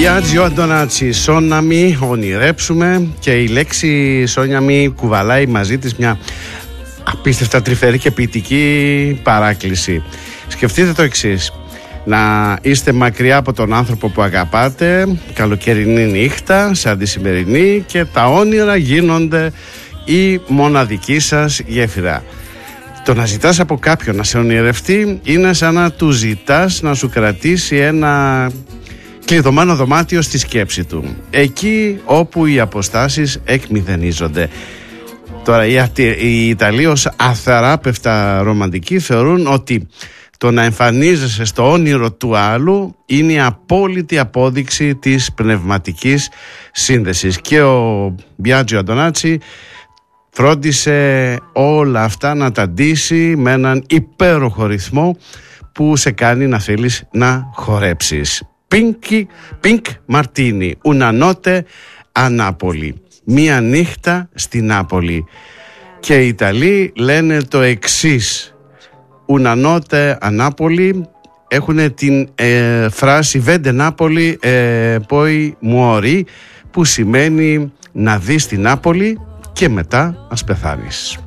Biagio Αντωνάτσι, σόναμι, ονειρέψουμε, και η λέξη σόναμι κουβαλάει μαζί της μια απίστευτα τρυφερή και ποιητική παράκληση. Σκεφτείτε το εξής: να είστε μακριά από τον άνθρωπο που αγαπάτε, καλοκαιρινή νύχτα σαν τη σημερινή, και τα όνειρα γίνονται η μοναδική σας γέφυρα. Το να ζητάς από κάποιον να σε ονειρευτεί είναι σαν να του ζητάς να σου κρατήσει ένα κλειδωμένο δωμάτιο στη σκέψη του, εκεί όπου οι αποστάσεις εκμηδενίζονται. Τώρα οι Ιταλοί ως αθεράπευτα ρομαντικοί θεωρούν ότι το να εμφανίζεσαι στο όνειρο του άλλου είναι η απόλυτη απόδειξη της πνευματικής σύνδεσης, και ο Biagio Αντωνάτσι φρόντισε όλα αυτά να τα ντύσει με έναν υπέροχο ρυθμό που σε κάνει να θέλεις να χορέψεις. Pink Martini, una notte a Napoli, μία νύχτα στη Νάπολη. Και οι Ιταλοί λένε το εξής: una notte a Napoli, έχουν την φράση vede Napoli poi muori, που σημαίνει να δεις την Νάπολη και μετά ας πεθάνεις.